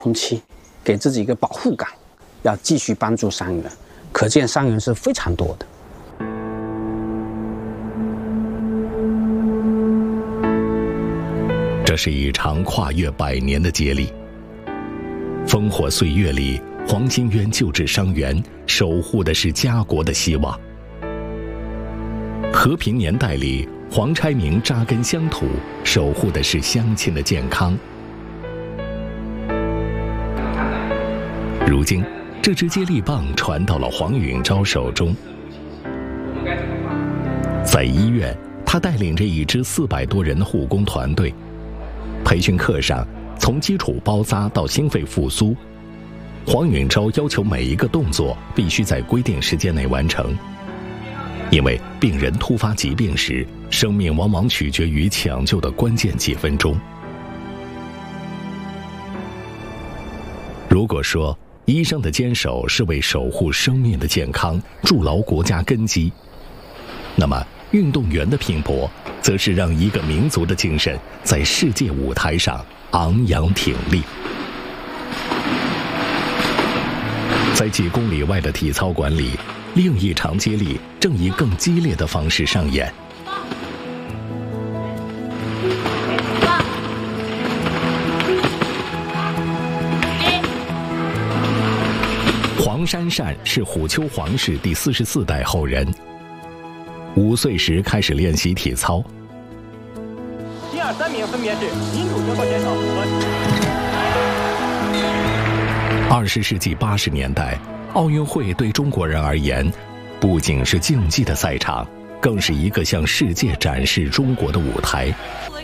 空气，给自己一个保护感，要继续帮助伤员。可见伤员是非常多的。 这是一场跨越100年的接力。烽火岁月里，黄金渊救治伤员，守护的是家国的希望。和平年代里，黄拆明扎根乡土，守护的是乡亲的健康。如今，这支接力棒传到了黄允昭手中。在医院，他带领着一支400多人的护工团队。培训课上，从基础包扎到心肺复苏，黄允昭要求每一个动作必须在规定时间内完成。因为病人突发疾病时，生命往往取决于抢救的关键几分钟。如果说医生的坚守是为守护生命的健康，筑牢国家根基，那么运动员的拼搏，则是让一个民族的精神在世界舞台上昂扬挺立。在几公里外的体操馆里，另一场接力正以更激烈的方式上演。黄珊珊是虎丘皇室第44代后人，5岁时开始练习体操。 1、2、3名分别是民主折扣选手和 20世纪80年代，奥运会对中国人而言，不仅是竞技的赛场，更是一个向世界展示中国的舞台。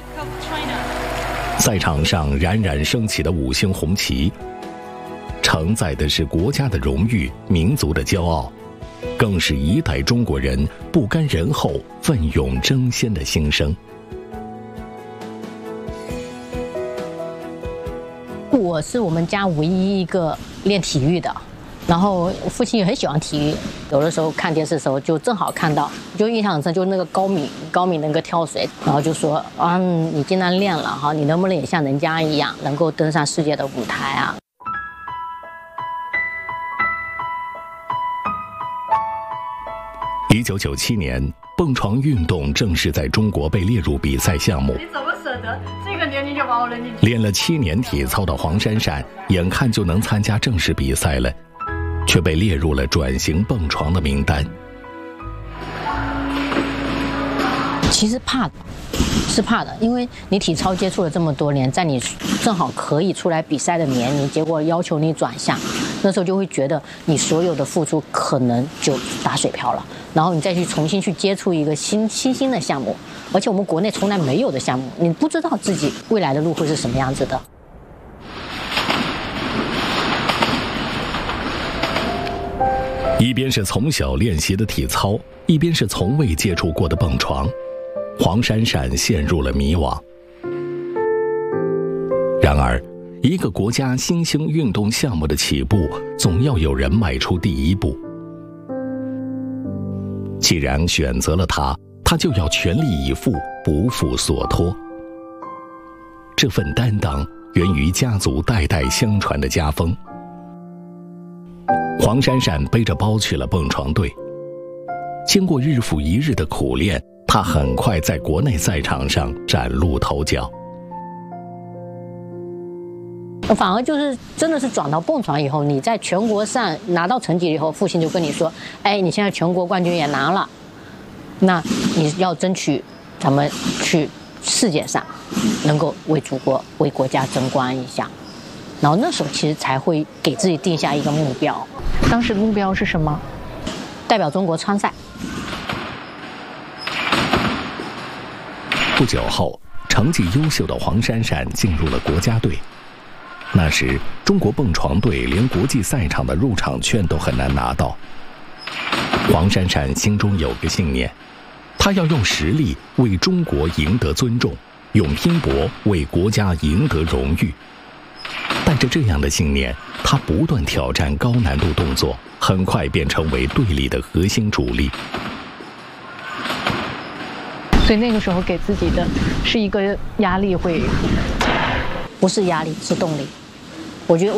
赛场上冉冉升起的5星红旗，承载的是国家的荣誉、民族的骄傲，更是一代中国人不甘人后、奋勇争先的心声。 我是我们家唯一一个练体育的，然后父亲也很喜欢体育，有的时候看电视的时候就正好看到，就印象很深，就是那个高敏那个跳水，然后就说啊，你既然练了哈，你能不能也像人家一样，能够登上世界的舞台啊 ？1997年，蹦床运动正式在中国被列入比赛项目。 你怎么舍得这个年龄就把我扔进去？ 练了7年体操的黄珊珊，眼看就能参加正式比赛了，却被列入了转型蹦床的名单。 其实是怕的，因为你体操接触了这么多年，在你正好可以出来比赛的年龄，结果要求你转向，那时候就会觉得你所有的付出可能就打水漂了，然后你再去重新去接触一个新的项目，而且我们国内从来没有的项目，你不知道自己未来的路会是什么样子的。 一边是从小练习的体操，一边是从未接触过的蹦床，黄珊珊陷入了迷惘。然而，一个国家新兴运动项目的起步，总要有人迈出第一步。既然选择了他就要全力以赴，不负所托。这份担当源于家族代代相传的家风。黄珊珊背着包去了蹦床队，经过日复一日的苦练，她很快在国内赛场上崭露头角。 反而就是真的是转到蹦床以后，你在全国上拿到成绩以后，父亲就跟你说，哎，你现在全国冠军也拿了，那你要争取咱们去世界上能够为祖国为国家争光一下。然后那时候其实才会给自己定下一个目标。 当时的目标是什么？ 代表中国参赛。 不久后，成绩优秀的黄珊珊进入了国家队。那时，中国蹦床队连国际赛场的入场券都很难拿到。黄珊珊心中有个信念，她要用实力为中国赢得尊重，用拼搏为国家赢得荣誉。带着这样的信念，她不断挑战高难度动作，很快便成为队里的核心主力。 所以那个时候给自己的是一个压力，会不是压力，是动力。 我觉得。